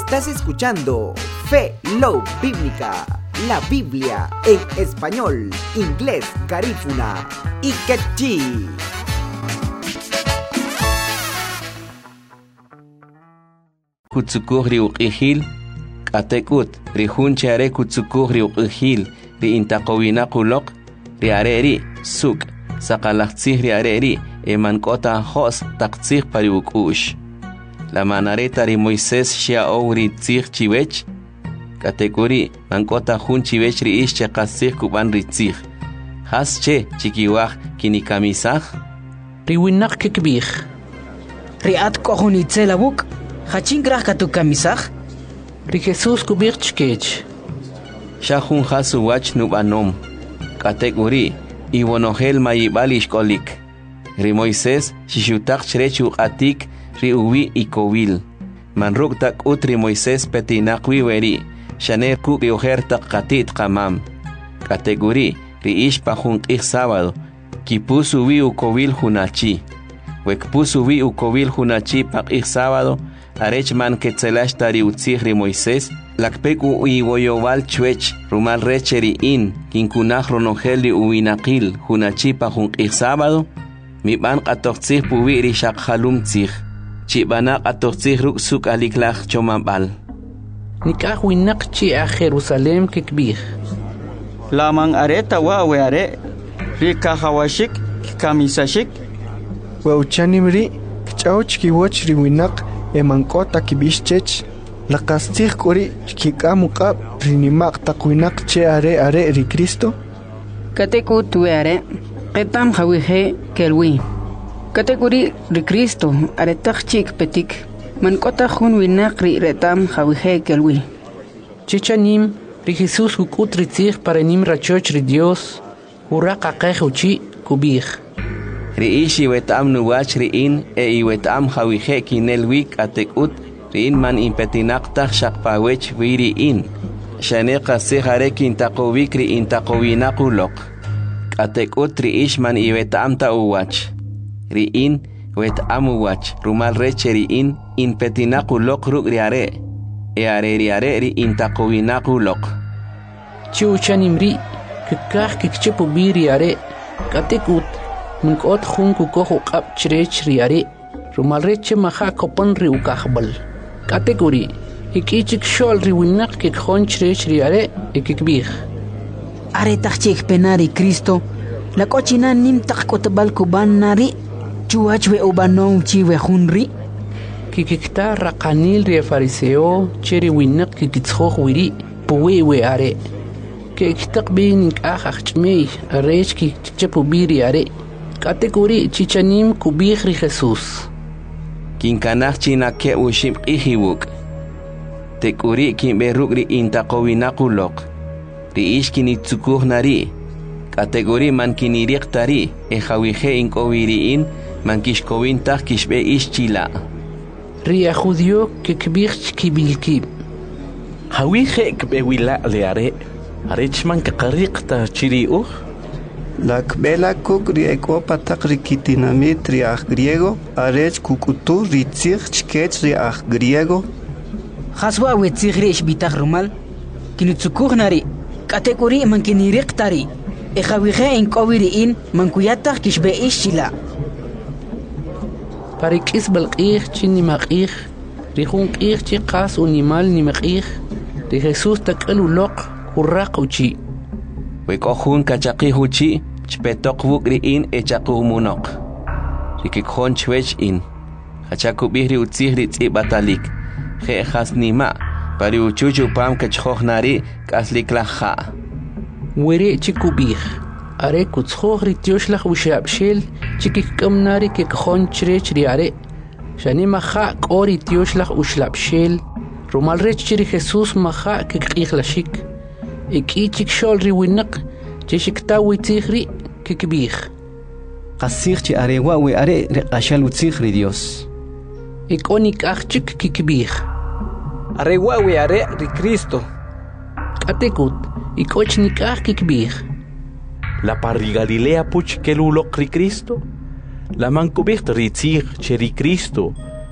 Estás escuchando Fe Love Bíblica, la Biblia en español, inglés, garífuna y quechí. Kutsukuh riuqihil, katekut, rihunchare kutsukuh riuqihil, riintaqowinakulok, riareri, suk, sakalaktsih riareri, emankota hos taktsih pariukush. La manareta ri Moisés xiao ritzih chiwech, katekuri, mankota hun chiwech ri ish chekasih kuban ritzih. Has che chikiwah kinikamisah? Riwinak kikbih. Riat kohunitzelabuk, hachingrah katukamisah? Ri Jesús kubih chkech. Shahun hasu wach nubanom, katekuri, iwonohel mayibal ishkolik. Ri Moisés shishutak chrechu atik, ri uwi ikowil. Manruk tak utri Moisés petinakwi weri, shaner ku rioher tak katit kamam. Kategori, ri ish pahun ik sábado, kipusu wi ukowil hunachi. Wekpusu wi ukowil hunachi pak ik sábado, arech man ketzelash tari utzih ri Moisés, lakpeku iwoyowal chwech, rumal recheri in, kinkunah ronogel ri uwinakil, hunachi pahun ik sábado, mi ban katoxtzih puwi ri shakhalum tzih. Chibanak atoxtzih ruk suk aliklach chomabal. Nikah winak chi a Jerusalem kikbih. Lamang areta wa are, rika hawashik, kamisashik. Wauchanimri, kchauch kiwoch riwinak, emankota kibishchech, lakastih kuri, kikamukab, rinimak takwinak che are ri Cristo. Kateku tuere, ketam hawihe kelwi. Kategori ri Cristo aretak chik petik, mankota hun winak ri retam hawihe kelwi. Chichanim, ri Jesús hukut ritzih parenim rachoch ri Dios, hurak akeh uchi kubih. Ri ishi wetam nuwach ri in, iwetam hawihe kinelwik atekut, ri in man impetinaktah shakpawech wiri in. Shaneka sehare kintakowik ri intakowinakulok. Atekut ri ish man iwetam ta uwach. Riin wet amuwach rumal reche riin in petinakulok ruk riare riare ri intakowinakulok. Chiuchanimri kikah kikchepu bi riare katekut munkot hun kukoh ukab chrech riare rumal reche maha kopon ri ukahbal kategori hikichik shol ri winak kikhon chrech riare ikikbih. Are takchik penari Cristo la cochina nim takkotabal kuban nari chuachwe ubanon chiwe hunri. Kikikta rakanil ri fariseo cheri winak kikitskhoh wiri puwe are. Kiktak bin achachmei arech kikchepu biri are. Kategori chichanim kubih ri Jesus. Kinkanach china ke ushim ihiwuk. Tekuri kimberuk ri intakowinakulok. Ri ishkini tsukuh nari. Kategori man kinirik tari hawihe inkowiriin man kishkowin tak kishbe ishchila. Ria judio kikbih kibilkib. Hawihe kbewila leare arechman kaqariqta chiriuh. La kbela kuk ri ekopa tak rikitinamit ri griego, arech kukutu ritzih chkech ri griego. Haswa wetzih ri ishbitah rumal, kinutsukuh nari, kategori man kinirik tari. Hawihe inkowiriin man kuyatak kishbe ishchila. Parikis balqih chini maqih, rihun qih chi qas unimal ni maqih, ri Jesús takal ulok kurraq uchi. Wekohun kachaqih uchi, chpetok wuk riin echakumunok. Rikikhon chwech in. Hachakubih ri utzih ri tzi batalik. He hasnima, pari uchuchu pam kachhoh nari kaslik laha. Were chikubih. Are kutshoh ri tioshlah ushabshel chikikam nari kikhon chrech ri are. Shani maha kori tioshlah ushlabshel. Rumal rech chiri Jesús maha kikihlashik. Iki chikshol ri winak chishikta witzih ri kikbih. Qasih chi are wa we are riqashal utzih ri Dios. Ikonik achik kikbih. Are wa we are ri Cristo. Katekut ikochnik kikbih. La parri Galilea puch kelulok ri Cristo. La mankubih ritzih cheri Cristo